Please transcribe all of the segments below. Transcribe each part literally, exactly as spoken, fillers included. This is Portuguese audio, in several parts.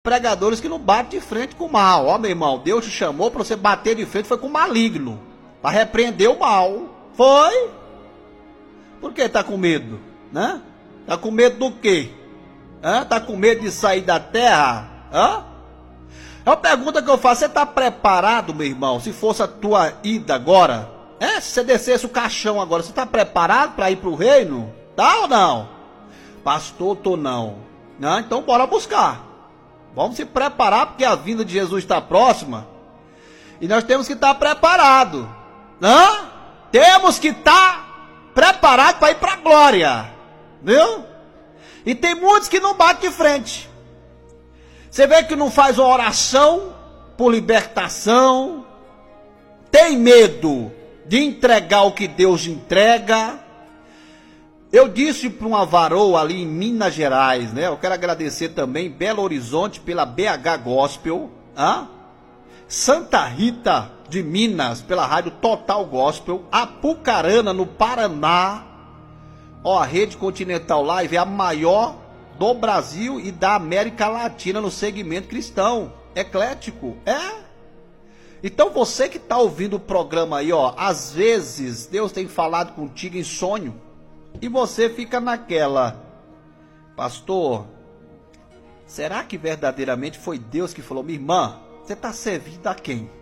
pregadores que não batem de frente com o mal. Ó, meu irmão, Deus te chamou para você bater de frente, foi com o maligno, para repreender o mal. Foi? Por que tá com medo? Né? Tá com medo do quê? Hã? Tá com medo de sair da terra? Hã? É uma pergunta que eu faço, você tá preparado, meu irmão, se fosse a tua ida agora? É, se você descesse o caixão agora, você tá preparado para ir pro reino? Tá ou não? Pastor, tô não. Não, então bora buscar. Vamos se preparar, porque a vinda de Jesus está próxima. E nós temos que estar preparados. Hã? Temos que estar preparados para ir para a glória. Viu? E tem muitos que não batem de frente. Você vê que não faz uma oração por libertação. Tem medo de entregar o que Deus entrega. Eu disse para uma varoa ali em Minas Gerais, né? Eu quero agradecer também Belo Horizonte pela B H Gospel, hein? Santa Rita de Minas pela rádio Total Gospel, Apucarana no Paraná. Ó, a Rede Continental Live é a maior do Brasil e da América Latina no segmento cristão, eclético, é? Então você que está ouvindo o programa aí, ó, às vezes Deus tem falado contigo em sonho. E você fica naquela, pastor, será que verdadeiramente foi Deus que falou, minha irmã, você está servindo a quem?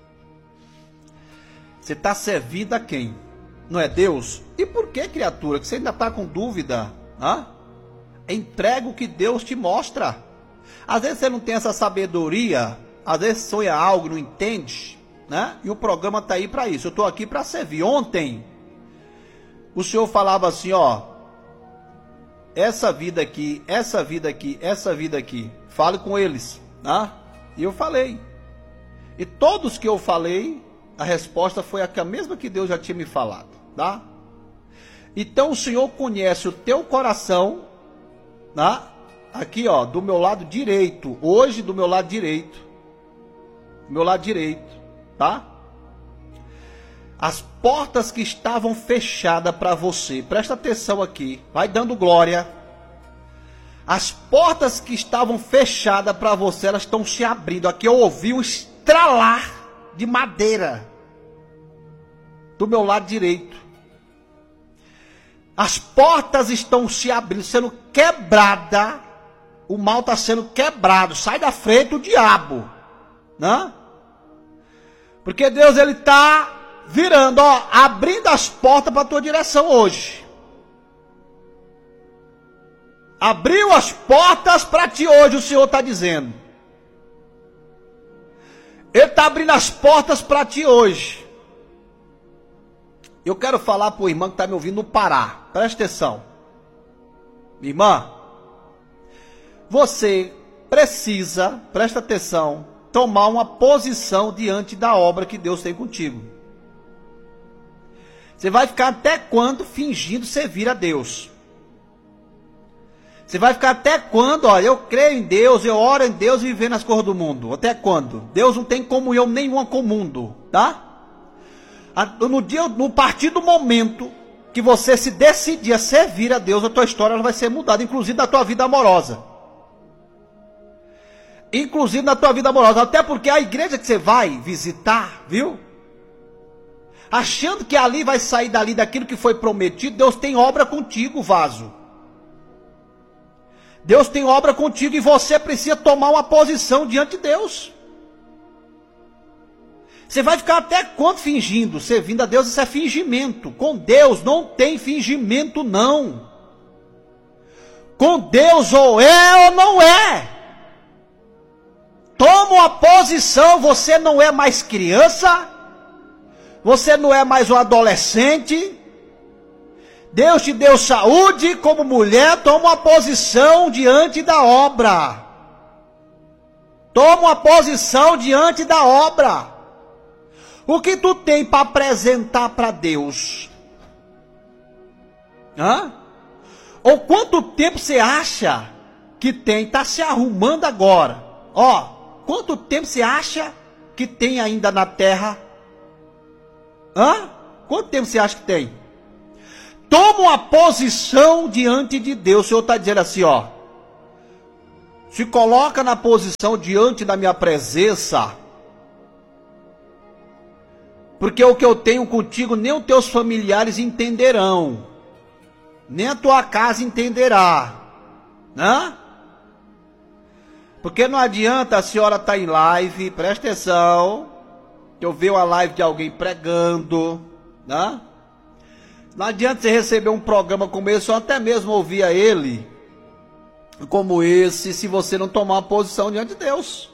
Você está servindo a quem? Não é Deus? E por que, criatura, que você ainda está com dúvida? Hã? Entrega o que Deus te mostra. Às vezes você não tem essa sabedoria, às vezes sonha algo, não entende, né? E o programa está aí para isso, eu estou aqui para servir. Ontem o Senhor falava assim, ó, essa vida aqui, essa vida aqui, essa vida aqui, fale com eles, né? E eu falei. E todos que eu falei, a resposta foi a mesma que Deus já tinha me falado, tá? Então o Senhor conhece o teu coração, né? Aqui, ó, do meu lado direito, hoje do meu lado direito, do meu lado direito, tá? As portas que estavam fechadas para você, presta atenção aqui, vai dando glória. As portas que estavam fechadas para você, elas estão se abrindo. Aqui eu ouvi um estralar de madeira do meu lado direito. As portas estão se abrindo, sendo quebrada. O mal está sendo quebrado. Sai da frente o diabo, né? Porque Deus, ele está virando, ó, abrindo as portas para a tua direção hoje. Abriu as portas para ti hoje, o Senhor está dizendo. Ele está abrindo as portas para ti hoje. Eu quero falar para o irmão que está me ouvindo no Pará. Presta atenção. Minha irmã, você precisa, presta atenção, tomar uma posição diante da obra que Deus tem contigo. Você vai ficar até quando fingindo servir a Deus? Você vai ficar até quando, olha, eu creio em Deus, eu oro em Deus e viver nas coisas do mundo? Até quando? Deus não tem comunhão nenhuma com o mundo, tá? No dia, no partir do momento que você se decidir a servir a Deus, a tua história ela vai ser mudada, inclusive na tua vida amorosa. Inclusive na tua vida amorosa, até porque a igreja que você vai visitar, viu? Achando que ali vai sair dali daquilo que foi prometido, Deus tem obra contigo, vaso. Deus tem obra contigo e você precisa tomar uma posição diante de Deus. Você vai ficar até quando fingindo? Servindo a Deus, isso é fingimento. Com Deus não tem fingimento, não. Com Deus ou é ou não é. Toma uma posição, você não é mais criança. Você não é mais um adolescente. Deus te deu saúde como mulher. Toma uma posição diante da obra. Toma uma posição diante da obra. O que tu tem para apresentar para Deus? Hã? Ou quanto tempo você acha que tem? Está se arrumando agora. Ó, quanto tempo você acha que tem ainda na terra? Hã? Quanto tempo você acha que tem? Toma uma posição diante de Deus. O Senhor está dizendo assim, ó. Se coloca na posição diante da minha presença. Porque o que eu tenho contigo nem os teus familiares entenderão. Nem a tua casa entenderá. Né? Porque não adianta a senhora estar em live, presta atenção, que eu vejo a live de alguém pregando, né? Não adianta você receber um programa como esse, ou até mesmo ouvir a ele, como esse, se você não tomar uma posição diante de Deus.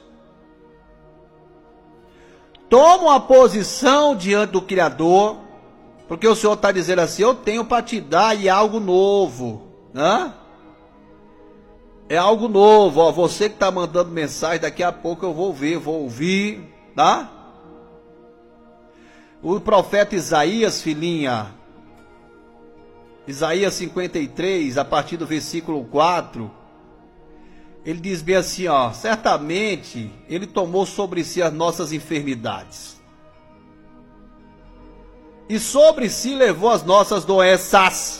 Toma uma posição diante do Criador, porque o Senhor está dizendo assim, eu tenho para te dar e é algo novo, né? É algo novo, ó, você que está mandando mensagem, daqui a pouco eu vou ver, vou ouvir, tá? O profeta Isaías, filhinha, Isaías cinquenta e três, a partir do versículo quatro, ele diz bem assim, ó, certamente ele tomou sobre si as nossas enfermidades, e sobre si levou as nossas doenças.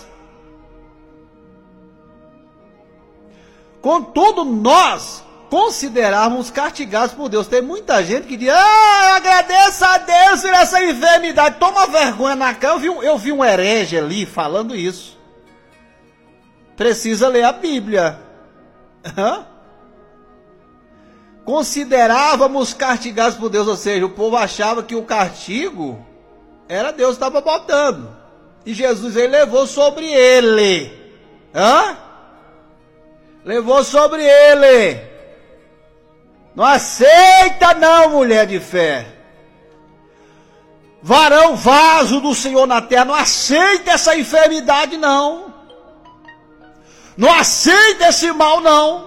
Contudo, nós considerávamos castigados por Deus. Tem muita gente que diz, ah, eu agradeço a Deus por essa enfermidade. Toma vergonha na cara. Eu vi, um, eu vi um herege ali falando isso. Precisa ler a Bíblia. Hã? Considerávamos castigados por Deus. Ou seja, o povo achava que o castigo era Deus que estava botando. E Jesus, ele levou sobre ele. Hã? Levou sobre ele. Não aceita não, mulher de fé. Varão, vaso do Senhor na terra, não aceita essa enfermidade não. Não aceita esse mal não.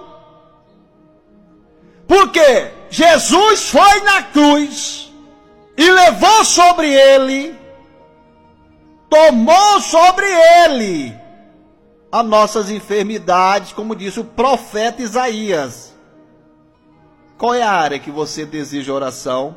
Porque Jesus foi na cruz e levou sobre ele, tomou sobre ele as nossas enfermidades, como disse o profeta Isaías. Qual é a área que você deseja oração?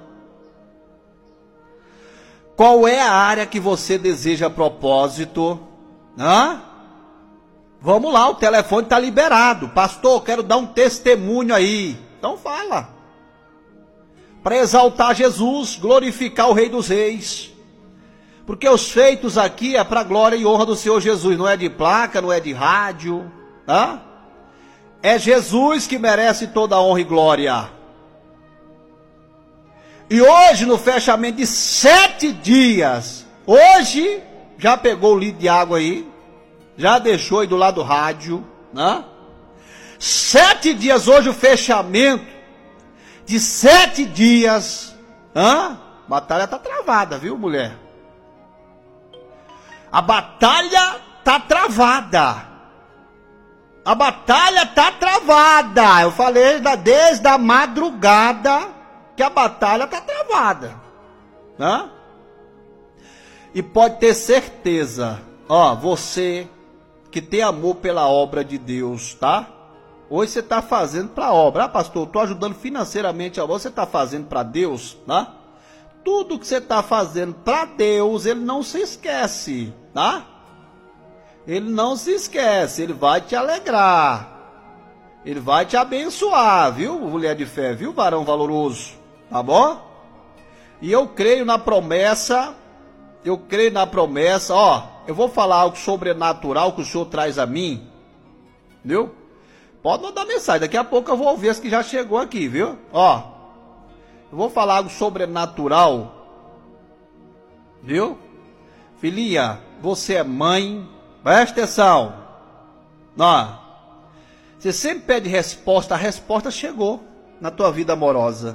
Qual é a área que você deseja propósito? Hã? Vamos lá, o telefone está liberado. Pastor, quero dar um testemunho aí. Então fala. Para exaltar Jesus, glorificar o Rei dos Reis. Porque os feitos aqui é para a glória e honra do Senhor Jesus. Não é de placa, não é de rádio. Tá? É Jesus que merece toda a honra e glória. E hoje, no fechamento de sete dias, hoje, já pegou o litro de água aí, já deixou aí do lado do rádio, né? Sete dias, hoje o fechamento de sete dias, hã? A batalha está travada, viu, mulher? A batalha está travada. A batalha está travada. Eu falei desde a madrugada que a batalha está travada. Né? E pode ter certeza, ó, você que tem amor pela obra de Deus, tá? Hoje você está fazendo para a obra. Ah, pastor, estou ajudando financeiramente a obra. Você está fazendo para Deus, né? Tudo que você está fazendo para Deus, ele não se esquece, tá? Ele não se esquece, ele vai te alegrar, ele vai te abençoar, viu, mulher de fé, viu, varão valoroso, tá bom? E eu creio na promessa, eu creio na promessa, ó, eu vou falar algo sobrenatural que o Senhor traz a mim, viu? Pode mandar mensagem, daqui a pouco eu vou ouvir esse que já chegou aqui, viu? Ó, eu vou falar algo sobrenatural, viu? Filhinha, você é mãe, presta atenção. Ó, você sempre pede resposta, a resposta chegou na tua vida amorosa.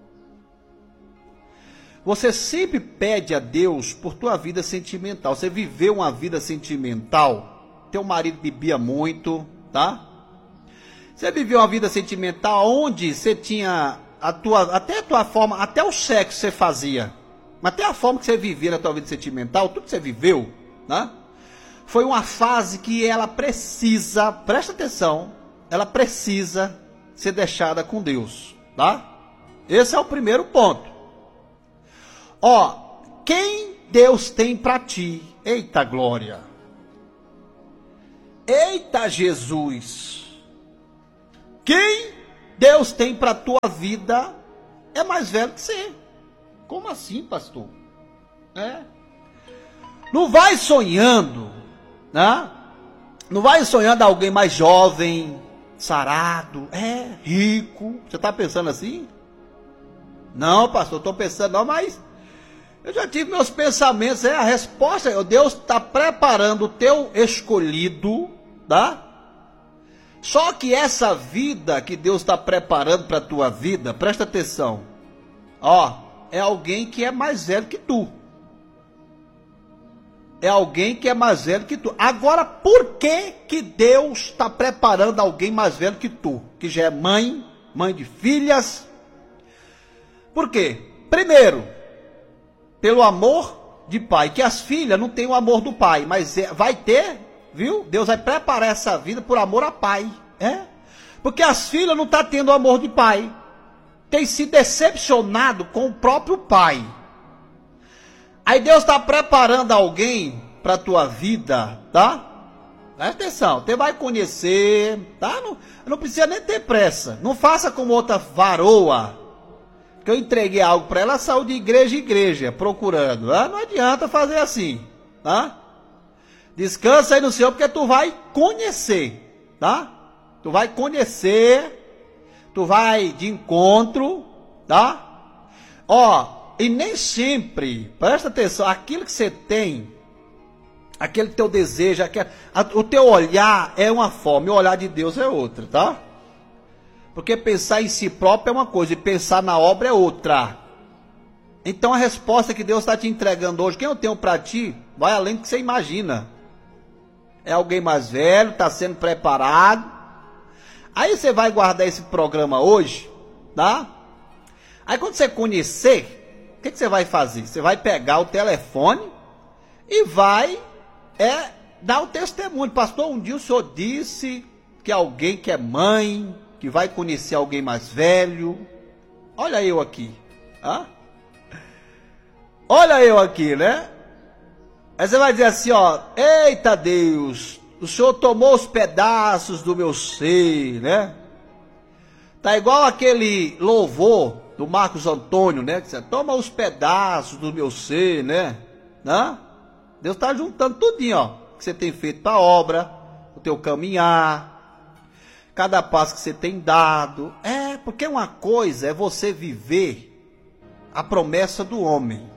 Você sempre pede a Deus por tua vida sentimental. Você viveu uma vida sentimental, teu marido bebia muito, tá? Você viveu uma vida sentimental onde você tinha a tua, até a tua forma, até o sexo você fazia, mas até a forma que você vivia na tua vida sentimental, tudo que você viveu, né? Foi uma fase que ela precisa, presta atenção, ela precisa ser deixada com Deus, tá? Esse é o primeiro ponto. Ó, quem Deus tem para ti? Eita glória! Eita Jesus! Quem Deus tem para a tua vida é mais velho que você. Como assim, pastor? É. Não vai sonhando, né? Não vai sonhando alguém mais jovem, sarado, é, rico. Você está pensando assim? Não, pastor, estou pensando não, mas eu já tive meus pensamentos. É a resposta, Deus está preparando o teu escolhido, tá? Só que essa vida que Deus está preparando para a tua vida, presta atenção, ó, é alguém que é mais velho que tu. É alguém que é mais velho que tu. Agora, por que que Deus está preparando alguém mais velho que tu? Que já é mãe, mãe de filhas. Por quê? Primeiro, pelo amor de pai, que as filhas não têm o amor do pai, mas é, vai ter, viu? Deus vai preparar essa vida por amor a pai, é? Porque as filhas não estão tendo o amor de pai, tem se decepcionado com o próprio pai. Aí Deus está preparando alguém para a tua vida, tá? Presta atenção, você vai conhecer, tá? Não, não precisa nem ter pressa, não faça como outra varoa, que eu entreguei algo para ela, saiu de igreja em igreja, procurando. Ah, não adianta fazer assim, tá? Descansa aí no Senhor, porque tu vai conhecer, tá? Tu vai conhecer, tu vai de encontro, tá? Ó, e nem sempre, presta atenção, aquilo que você tem, aquele teu desejo, aquele, a, o teu olhar é uma forma, e o olhar de Deus é outra, tá? Porque pensar em si próprio é uma coisa, e pensar na obra é outra. Então a resposta que Deus está te entregando hoje, quem eu tenho para ti, vai além do que você imagina. É alguém mais velho, está sendo preparado. Aí você vai guardar esse programa hoje, tá? Aí quando você conhecer, o que, que você vai fazer? Você vai pegar o telefone e vai é, dar o testemunho. Pastor, um dia o senhor disse que alguém que é mãe, que vai conhecer alguém mais velho. Olha eu aqui. Hã? Olha eu aqui, né? Aí você vai dizer assim, ó, eita Deus, o Senhor tomou os pedaços do meu ser, né? Tá igual aquele louvor do Marcos Antônio, né? Que você toma os pedaços do meu ser, né? Hã? Deus está juntando tudinho, ó, que você tem feito para a obra, o teu caminhar, cada passo que você tem dado. É, porque uma coisa é você viver a promessa do homem.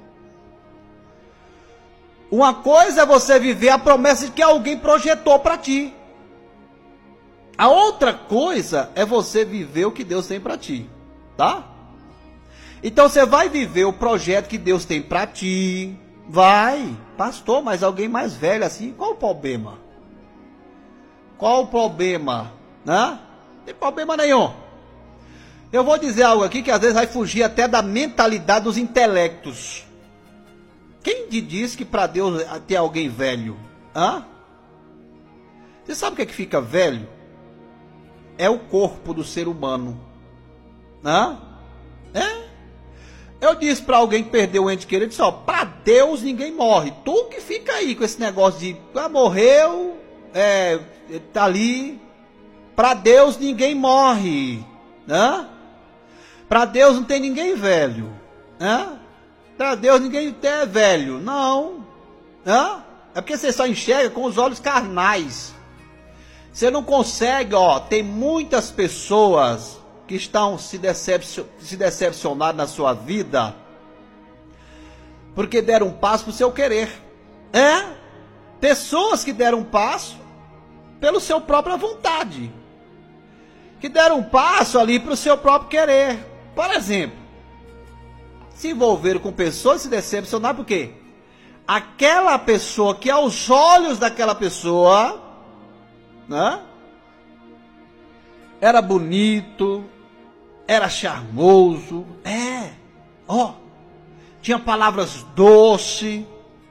Uma coisa é você viver a promessa que alguém projetou para ti. A outra coisa é você viver o que Deus tem para ti, tá? Então você vai viver o projeto que Deus tem para ti. Vai, pastor, mas alguém mais velho assim, qual o problema? Qual o problema? Né? Não tem problema nenhum. Eu vou dizer algo aqui que às vezes vai fugir até da mentalidade dos intelectos. Quem te diz que para Deus tem alguém velho? Hã? Você sabe o que é que fica velho? É o corpo do ser humano. Hã? É? Eu disse para alguém que perdeu o ente querido, disse, ó, para Deus ninguém morre. Tu que fica aí com esse negócio de, ah, morreu, é, tá ali. Para Deus ninguém morre. Hã? Para Deus não tem ninguém velho. Hã? Para Deus ninguém é velho. Não. Hã? É porque você só enxerga com os olhos carnais. Você não consegue, ó, tem muitas pessoas que estão se, decepcion, se decepcionando na sua vida porque deram um passo para o seu querer. É? Pessoas que deram um passo pelo seu própria vontade. Que deram um passo ali para o seu próprio querer. Por exemplo, se envolveram com pessoas e se decepcionaram por quê? Aquela pessoa que aos olhos daquela pessoa, né, era bonito, era charmoso, é, ó, tinha palavras doces,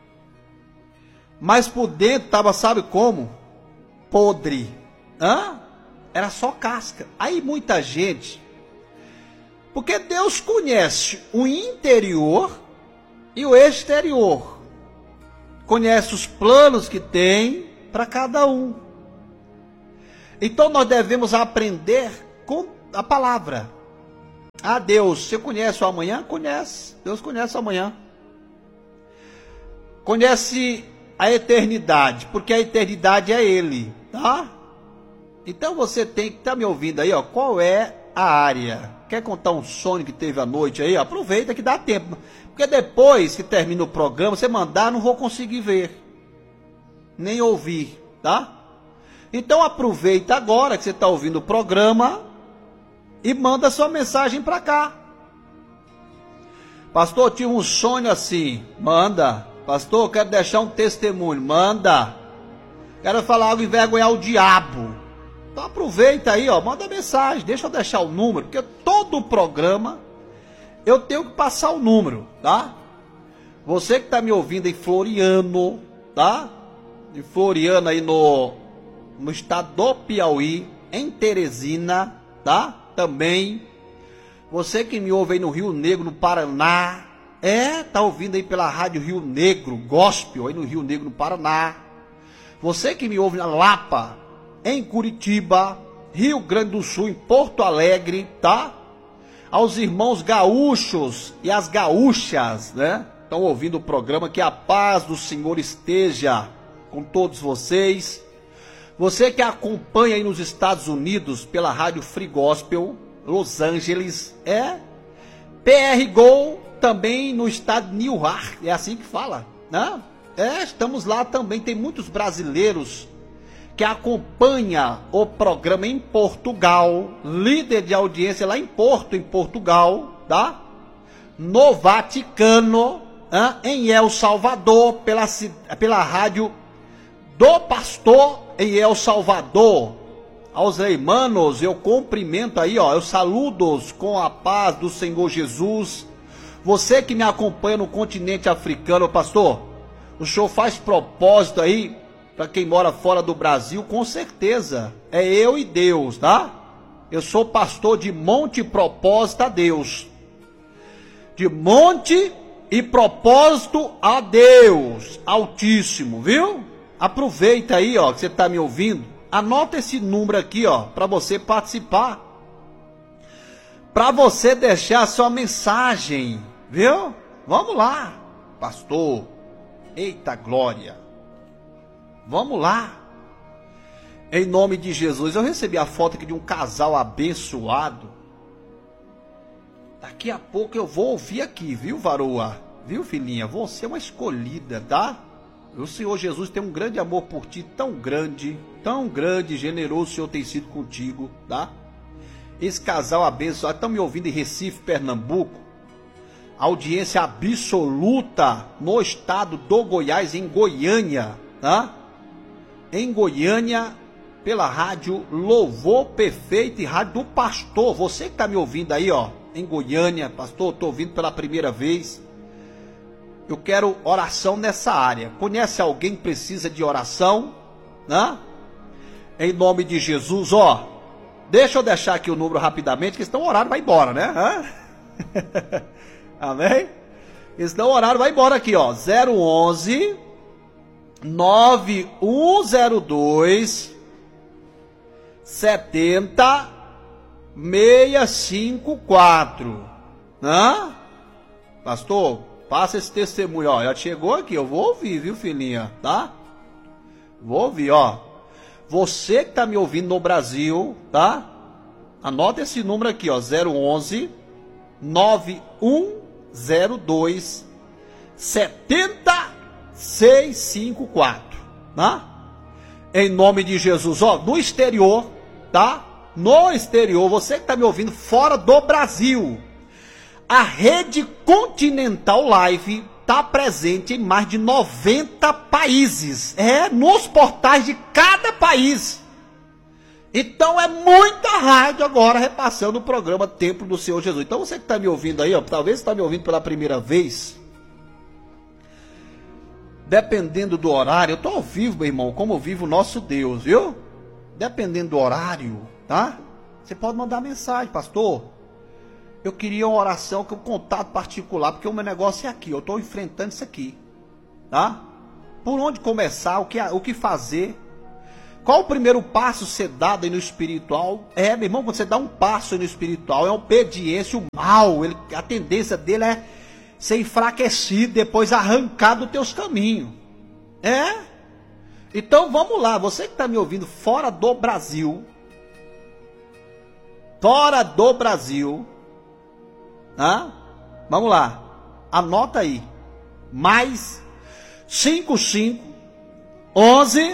mas por dentro estava, sabe como? Podre, hã? Era só casca. Aí muita gente, porque Deus conhece o interior e o exterior, conhece os planos que tem para cada um. Então nós devemos aprender com a palavra. Ah, Deus, você conhece o amanhã? Conhece. Deus conhece o amanhã. Conhece a eternidade, porque a eternidade é Ele, tá? Então você tem que estar tá me ouvindo aí, ó. Qual é a área? Quer contar um sonho que teve à noite aí? Ó, aproveita que dá tempo. Porque depois que termina o programa, você mandar, não vou conseguir ver, nem ouvir, tá? Então aproveita agora que você está ouvindo o programa e manda sua mensagem para cá. Pastor, eu tive um sonho assim. Manda. Pastor, eu quero deixar um testemunho. Manda. Quero falar algo, envergonhar o diabo. Então aproveita aí, ó, manda mensagem. Deixa eu deixar o número, porque todo o programa eu tenho que passar o número, tá? Você que está me ouvindo em Floriano, tá? Em Floriano aí no, no estado do Piauí, em Teresina, tá? Também. Você que me ouve aí no Rio Negro, no Paraná, é, tá ouvindo aí pela Rádio Rio Negro, Gospel, aí no Rio Negro, no Paraná. Você que me ouve na Lapa, em Curitiba, Rio Grande do Sul, em Porto Alegre, tá? Aos irmãos gaúchos e as gaúchas, né? Estão ouvindo o programa, que a paz do Senhor esteja com todos vocês. Você que acompanha aí nos Estados Unidos pela Rádio Free Gospel, Los Angeles, é P R Go, também no estado de New York, é assim que fala, né? É, estamos lá também, tem muitos brasileiros que acompanham o programa em Portugal, líder de audiência lá em Porto, em Portugal, tá? No Vaticano, hein? Em El Salvador, pela, pela rádio do Pastor em El Salvador. Aos irmãos, eu cumprimento aí, ó, eu saludo-os com a paz do Senhor Jesus. Você que me acompanha no continente africano, pastor, o senhor faz propósito aí para quem mora fora do Brasil? Com certeza, é eu e Deus, tá? Eu sou pastor de monte e propósito a Deus. De monte e propósito a Deus Altíssimo, viu? Aproveita aí, ó, que você está me ouvindo. Anota esse número aqui, ó, para você participar. Para você deixar a sua mensagem, viu? Vamos lá, pastor. Eita glória. Vamos lá. Em nome de Jesus. Eu recebi a foto aqui de um casal abençoado. Daqui a pouco eu vou ouvir aqui, viu, varoa? Viu, filhinha? Você é uma escolhida, tá? O Senhor Jesus tem um grande amor por ti, tão grande, tão grande, generoso o Senhor tem sido contigo, tá? Esse casal abençoado, estão me ouvindo em Recife, Pernambuco, audiência absoluta no estado do Goiás, em Goiânia, tá? Em Goiânia, pela rádio Louvor Perfeito e rádio do Pastor. Você que está me ouvindo aí, ó, em Goiânia, pastor, estou ouvindo pela primeira vez. Eu quero oração nessa área. Conhece alguém que precisa de oração? Né? Em nome de Jesus, ó. Deixa eu deixar aqui o número rapidamente, que senão o horário vai embora, né? Amém? Porque senão o horário vai embora aqui, ó. zero onze, nove um zero dois, setenta, seiscentos e cinquenta e quatro. Né? Pastor, passa esse testemunho, ó, já chegou aqui, eu vou ouvir, viu, filhinha, tá? Vou ouvir, ó. Você que tá me ouvindo no Brasil, tá? Anota esse número aqui, ó, zero onze, nove um zero dois, setenta, seiscentos e cinquenta e quatro, tá? Em nome de Jesus, ó, no exterior, tá? No exterior, você que tá me ouvindo fora do Brasil, a Rede Continental Live está presente em mais de noventa países. É, nos portais de cada país. Então é muita rádio agora repassando o programa Templo do Senhor Jesus. Então você que está me ouvindo aí, ó, talvez está me ouvindo pela primeira vez. Dependendo do horário, eu estou ao vivo, meu irmão, como vive o nosso Deus, viu? Dependendo do horário, tá? Você pode mandar mensagem, pastor. Eu queria uma oração, que um contato particular, porque o meu negócio é aqui, eu estou enfrentando isso aqui, tá? Por onde começar, o que, o que fazer? Qual o primeiro passo ser dado aí no espiritual? É, meu irmão, quando você dá um passo aí no espiritual, é obediência, o mal, ele, a tendência dele é ser enfraquecido, depois arrancar dos teus caminhos. É? Então vamos lá, você que está me ouvindo fora do Brasil, fora do Brasil, ah, vamos lá, anota aí, mais cinco cinco onze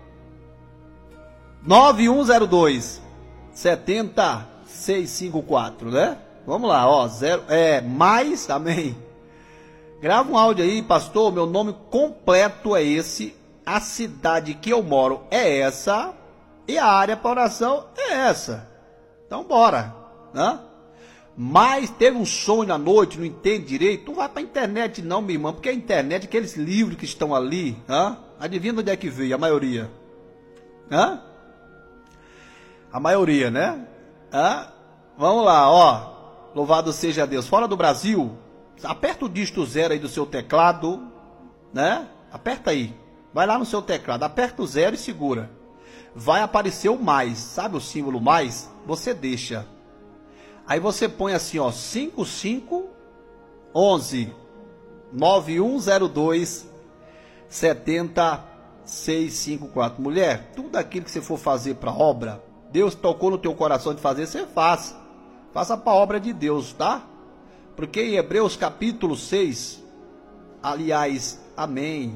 nove um zero dois sete seis cinco quatro, né? Vamos lá, ó, zero, é, mais, amém. Grava um áudio aí, pastor, meu nome completo é esse, a cidade que eu moro é essa, e a área para oração é essa. Então bora, né? Mas teve um sonho na noite, não entende direito, não vai para a internet não, minha irmã, porque a internet, aqueles livros que estão ali, né? Adivinha de onde é que veio, a maioria? Hã? A maioria, né? Hã? Vamos lá, ó. Louvado seja Deus. Fora do Brasil, aperta o dígito zero aí do seu teclado, né? Aperta aí. Vai lá no seu teclado, aperta o zero e segura. Vai aparecer o mais. Sabe o símbolo mais? Você deixa. Aí você põe assim, ó, cinco cinco onze nove um zero dois sete seis cinco quatro. Mulher, tudo aquilo que você for fazer para obra, Deus tocou no teu coração de fazer, você faça. Faça para a obra de Deus, tá? Porque em Hebreus capítulo seis, aliás, amém.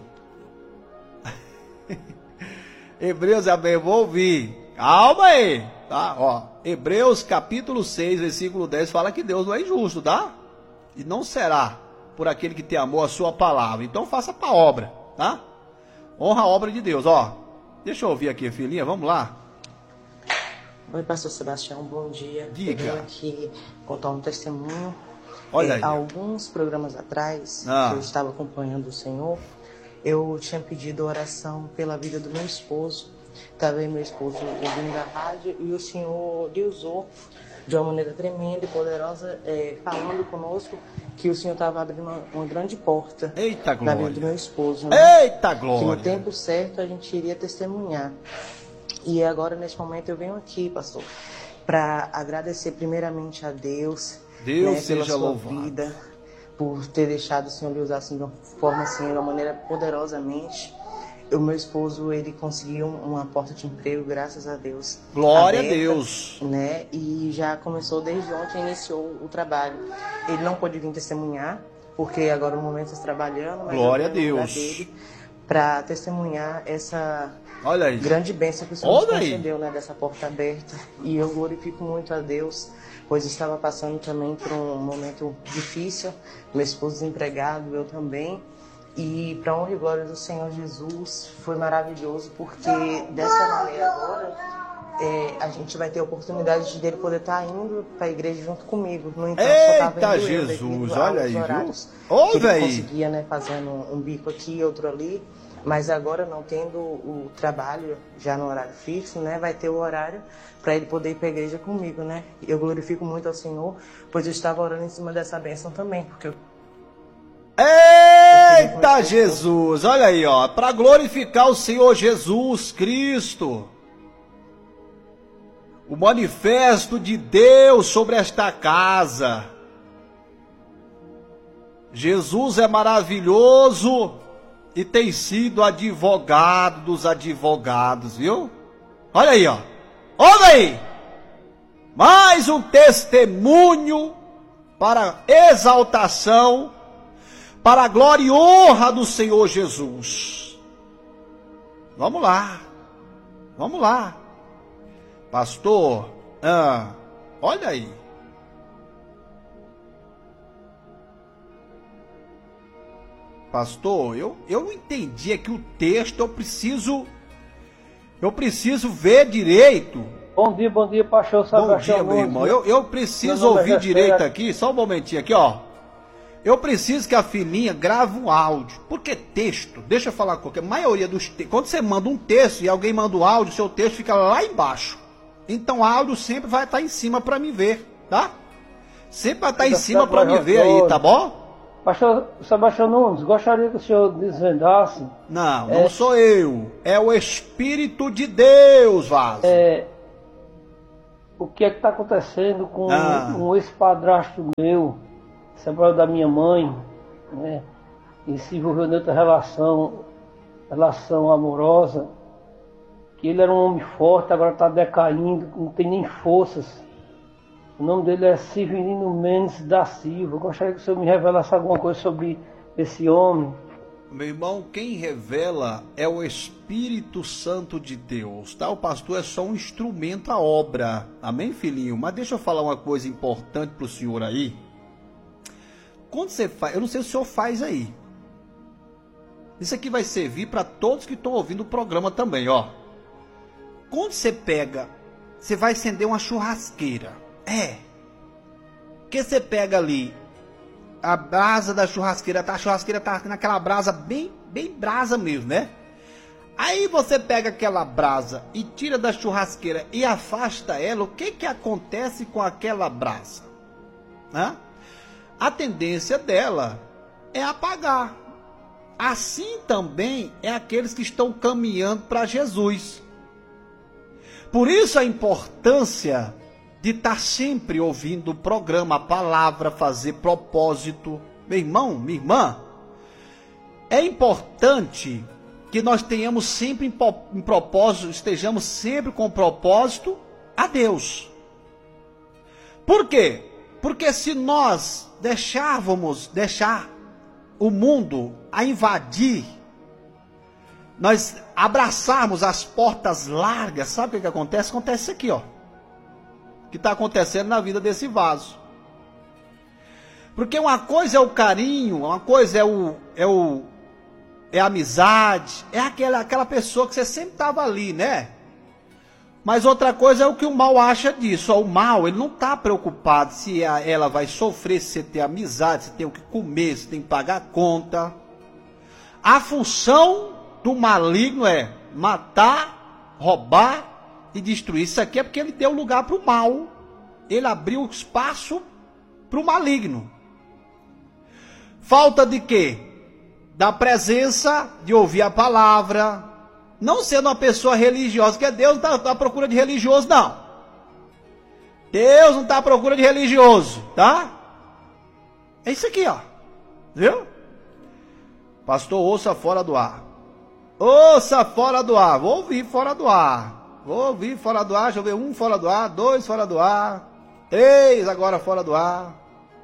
Hebreus, amém, vou ouvir. Calma aí, tá? Ó, Hebreus capítulo seis, versículo dez, fala que Deus não é injusto, tá? E não será por aquele que tem amor a sua palavra. Então faça para a obra, tá? Honra a obra de Deus, ó. Deixa eu ouvir aqui, filhinha, vamos lá. Oi, pastor Sebastião, bom dia. Diga. Eu venho aqui contar um testemunho. Olha é, aí. Há alguns programas atrás, Ah. que eu estava acompanhando o Senhor, eu tinha pedido oração pela vida do meu esposo. Também meu esposo ouvindo a rádio e o Senhor lhe usou de uma maneira tremenda e poderosa, é, falando conosco que o Senhor estava abrindo uma, uma grande porta Eita na vida do glória. meu esposo. Né? Eita Que no glória. tempo certo a gente iria testemunhar. E agora, nesse momento, eu venho aqui, pastor, para agradecer primeiramente a Deus, Deus né, seja pela sua louvado. vida, por ter deixado o Senhor lhe usar assim, de uma forma, assim, de uma maneira poderosamente. O meu esposo, ele conseguiu uma porta de emprego, graças a Deus. Glória aberta, a Deus. Né, e já começou desde ontem, iniciou o trabalho. Ele não pôde vir testemunhar, porque agora no momento está trabalhando, mas Glória eu venho no a lugar Deus. dele para testemunhar essa Olha aí. grande bênção que o Senhor Olha nos aí. concedeu, né, dessa porta aberta. E eu glorifico muito a Deus, pois estava passando também por um momento difícil, meu esposo desempregado, eu também. E para honra e glória do Senhor Jesus, foi maravilhoso, porque dessa maneira agora é, a gente vai ter a oportunidade de dele poder estar indo para a igreja junto comigo. No entanto, só estava Eita indo eu, Jesus, devido olha aos aí, viu? horários Ô, que ele véi. conseguia, né, fazendo um bico aqui, outro ali. Mas agora, não tendo o trabalho já no horário fixo, né, vai ter o horário para ele poder ir para a igreja comigo, né? Eu glorifico muito ao Senhor, pois eu estava orando em cima dessa bênção também, porque eu... Eita Jesus, olha aí, ó, para glorificar o Senhor Jesus Cristo. O manifesto de Deus sobre esta casa. Jesus é maravilhoso e tem sido advogado dos advogados, viu? Olha aí, ó. Olha aí. Mais um testemunho para exaltação, para a glória e honra do Senhor Jesus. Vamos lá. Vamos lá. Pastor, ah, olha aí. Pastor, eu, eu não entendi aqui o texto, eu preciso, eu preciso ver direito. Bom dia, bom dia, pastor Sebastião. Bom dia, meu irmão, eu, eu preciso Meu nome é ouvir José. direito aqui, só um momentinho aqui, ó. Eu preciso que a filhinha grave um áudio, porque texto, deixa eu falar qualquer, a maioria dos textos, quando você manda um texto e alguém manda um áudio, seu texto fica lá embaixo. Então o áudio sempre vai estar em cima para me ver, tá? Sempre vai estar em cima para me ver aí, tá bom? Pastor Sebastião Nunes, gostaria que o senhor desvendasse. Não, não é, sou eu. É o Espírito de Deus, Vaso. É, o que é que está acontecendo com ah. um ex-padrasto meu, separado da minha mãe, né? E se envolveu em outra relação, relação amorosa, que ele era um homem forte, agora está decaindo, não tem nem forças. O nome dele é Severino Mendes da Silva. Eu gostaria que o senhor me revelasse alguma coisa sobre esse homem. Meu irmão, quem revela é o Espírito Santo de Deus, tá? O pastor é só um instrumento à obra. Amém, filhinho? Mas deixa eu falar uma coisa importante para o senhor aí. Quando você faz, eu não sei se o senhor faz aí. Isso aqui vai servir para todos que estão ouvindo o programa também, ó. Quando você pega, você vai acender uma churrasqueira. É. Que você pega ali a brasa da churrasqueira, tá? A churrasqueira tá naquela brasa bem, bem brasa mesmo, né? Aí você pega aquela brasa e tira da churrasqueira e afasta ela, o que que acontece com aquela brasa? Hã? A tendência dela é apagar. Assim também é aqueles que estão caminhando para Jesus. Por isso a importância de estar sempre ouvindo o programa, a palavra, fazer propósito. Meu irmão, minha irmã, é importante que nós tenhamos sempre em propósito, estejamos sempre com propósito a Deus. Por quê? Porque se nós deixávamos, deixar o mundo a invadir, nós abraçarmos as portas largas, sabe o que, que acontece? Acontece isso aqui, ó. Que está acontecendo na vida desse vaso. Porque uma coisa é o carinho, uma coisa é o é o é a amizade, é aquela aquela pessoa que você sempre estava ali, né? Mas outra coisa é o que o mal acha disso. O mal, ele não está preocupado se ela vai sofrer, se você tem amizade, se tem o que comer, se tem que pagar a conta. A função do maligno é matar, roubar e destruir. Isso aqui é porque ele deu lugar para o mal. Ele abriu espaço para o maligno. Falta de quê? Da presença, de ouvir a palavra. Não sendo uma pessoa religiosa, porque Deus não está à procura de religioso, não. Deus não está à procura de religioso, tá? É isso aqui, ó. Viu? Pastor, ouça fora do ar. Ouça fora do ar. Vou ouvir fora do ar. Vou ouvir fora do ar, deixa eu ver, um fora do ar, dois fora do ar, três agora fora do ar.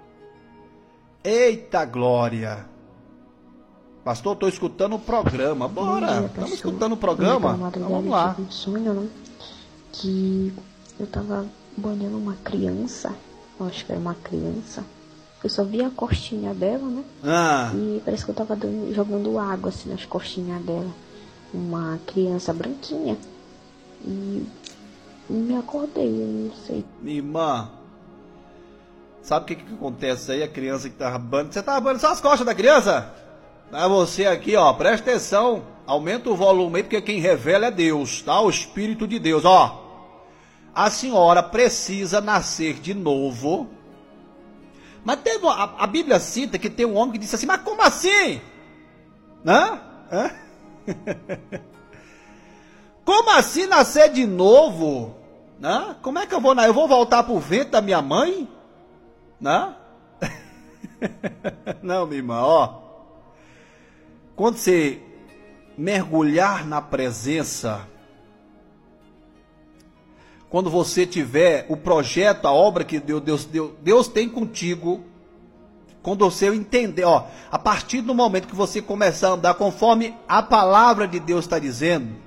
Eita glória! Pastor, estou escutando o programa, bora, estamos escutando o programa, então, vamos lá. Um sonho, né? Que eu estava banhando uma criança, eu acho que era uma criança, eu só via a costinha dela, né? Ah. E parece que eu estava jogando água assim nas costinhas dela, uma criança branquinha. E me acordei, eu não sei. Minha irmã, sabe o que, que acontece aí? A criança que estava banhando, você estava banhando só as costas da criança? Mas você aqui, ó, presta atenção, aumenta o volume aí, porque quem revela é Deus, tá? O Espírito de Deus, ó. A senhora precisa nascer de novo. Mas teve uma, a, a Bíblia cita que tem um homem que disse assim, mas como assim? Hã? Hã? Como assim nascer de novo? Né? Como é que eu vou? Eu vou voltar para o ventre da minha mãe? Né? Não, minha irmã, ó. Quando você mergulhar na presença, quando você tiver o projeto, a obra que Deus, Deus, Deus, Deus tem contigo, quando você entender, ó, a partir do momento que você começar a andar conforme a palavra de Deus está dizendo,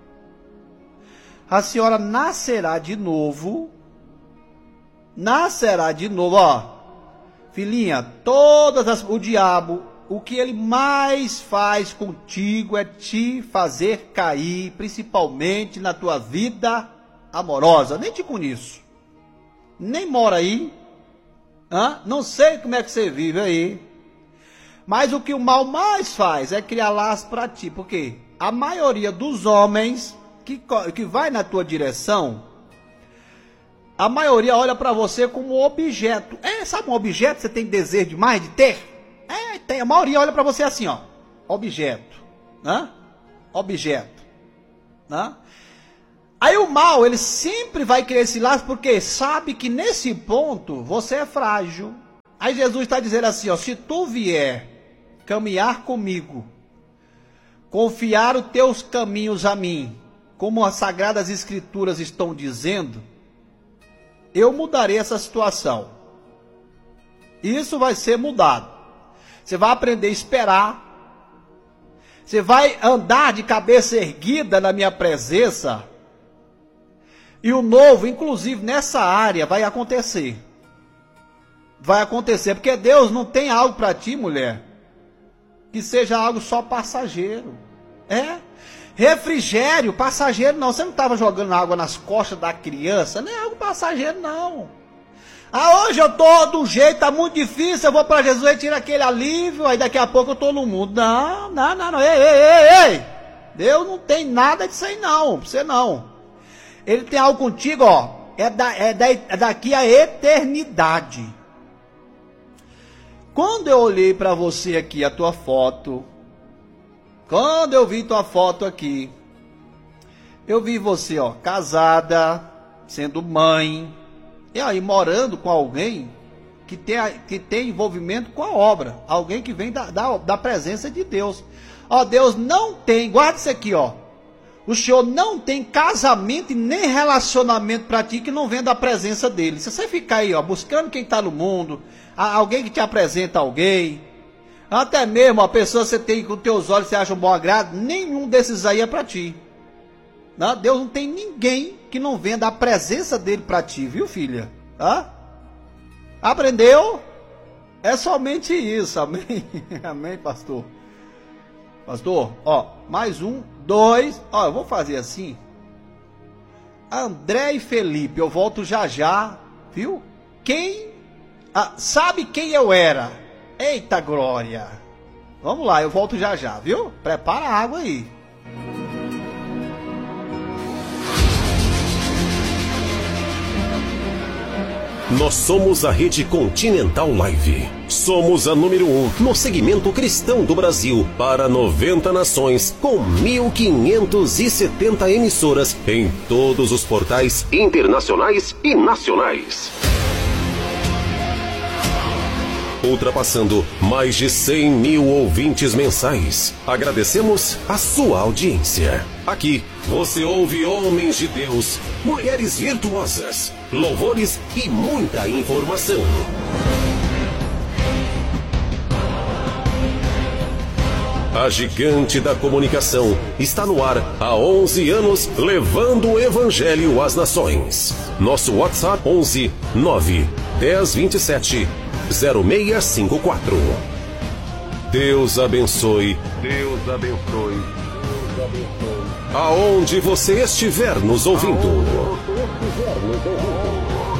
a senhora nascerá de novo, nascerá de novo, ó, filhinha, todas as, o diabo, o que ele mais faz contigo é te fazer cair, principalmente na tua vida amorosa, nem te conheço, nem mora aí, hã? Não sei como é que você vive aí, mas o que o mal mais faz é criar laço para ti, porque a maioria dos homens Que, que vai na tua direção, a maioria olha para você como objeto. É, sabe um objeto que você tem desejo demais de ter? tem, a maioria olha para você assim, ó, objeto, né? Objeto, né? Aí o mal, ele sempre vai querer esse laço, porque sabe que nesse ponto você é frágil. Aí Jesus está dizendo assim, ó, se tu vier caminhar comigo, confiar os teus caminhos a mim, como as Sagradas Escrituras estão dizendo, eu mudarei essa situação. Isso vai ser mudado. Você vai aprender a esperar. Você vai andar de cabeça erguida na minha presença. E o novo, inclusive nessa área, vai acontecer. Vai acontecer, porque Deus não tem algo para ti, mulher, que seja algo só passageiro. É? Refrigério, passageiro não. Você não estava jogando água nas costas da criança, não é algo passageiro não. Ah, hoje eu tô do jeito, tá muito difícil, eu vou para Jesus e tiro aquele alívio, aí daqui a pouco eu tô no mundo. Não, não, não, não, ei, ei, ei, ei. Deus não tem nada disso aí não, pra você não. Ele tem algo contigo, ó, é, da, é, da, é daqui a eternidade. Quando eu olhei para você aqui, a tua foto, quando eu vi tua foto aqui, eu vi você, ó, casada, sendo mãe, e aí morando com alguém que tem, que tem envolvimento com a obra, alguém que vem da, da, da presença de Deus. Ó, Deus não tem, guarda isso aqui, ó, o Senhor não tem casamento e nem relacionamento para ti que não vem da presença dele. Se você ficar aí, ó, buscando quem está no mundo, alguém que te apresenta alguém, até mesmo a pessoa que você tem com teus olhos, você acha um bom agrado, nenhum desses aí é para ti. Não, Deus não tem ninguém que não venha da presença dele para ti, viu, filha? Hã? Aprendeu? É somente isso, amém? Amém, pastor? Pastor, ó, mais um, dois, ó, eu vou fazer assim. André e Felipe, eu volto já já, viu? Quem, ah, sabe quem eu era? Eita glória! Vamos lá, eu volto já já, viu? Prepara a água aí. Nós somos a Rede Continental Live. Somos a número um no segmento cristão do Brasil para noventa nações, com mil quinhentas e setenta emissoras em todos os portais internacionais e nacionais. Ultrapassando mais de cem mil ouvintes mensais. Agradecemos a sua audiência. Aqui você ouve homens de Deus, mulheres virtuosas, louvores e muita informação. A gigante da comunicação está no ar há onze anos, levando o evangelho às nações. Nosso WhatsApp onze nove dez vinte e sete zero seis cinco quatro. Deus abençoe. Deus abençoe. Deus abençoe. Aonde você estiver nos ouvindo. Aonde você estiver nos ouvindo.